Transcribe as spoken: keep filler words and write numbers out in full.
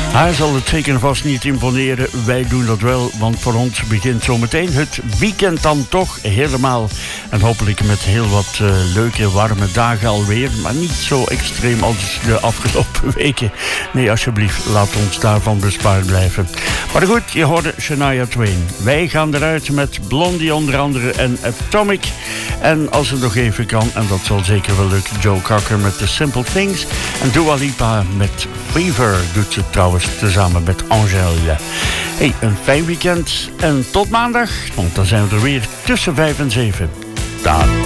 Haar zal het zeker en vast niet imponeren. Wij doen dat wel, want voor ons begint zometeen het weekend dan toch helemaal. En hopelijk met heel wat uh, leuke, warme dagen alweer. Maar niet zo extreem als de afgelopen weken. Nee, alsjeblieft, laat ons daarvan bespaard blijven. Maar goed, je hoorde Shania Twain. Wij gaan eruit met Blondie onder andere en Atomic. En als het nog even kan, en dat zal zeker wel lukken, Joe Cocker met The Simple Things. En Dua Lipa met Fever doet ze trouwens tezamen met Angèle. Hey, een fijn weekend en tot maandag, want dan zijn we er weer tussen vijf en zeven. Dag.